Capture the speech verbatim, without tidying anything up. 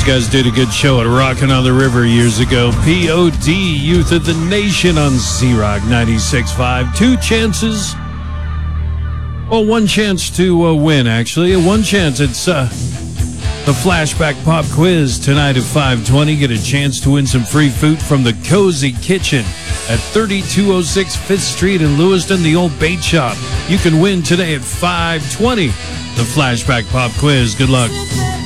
guys did a good show at Rockin' on the River years ago. P O D, Youth of the Nation on Z-Rock ninety-six point five. Two chances. Well, one chance to uh, win, actually. One chance. It's uh, the Flashback Pop Quiz tonight at five twenty. Get a chance to win some free food from the Cozy Kitchen at thirty-two oh six Fifth Street in Lewiston, the old bait shop. You can win today at five twenty. The Flashback Pop Quiz. Good luck.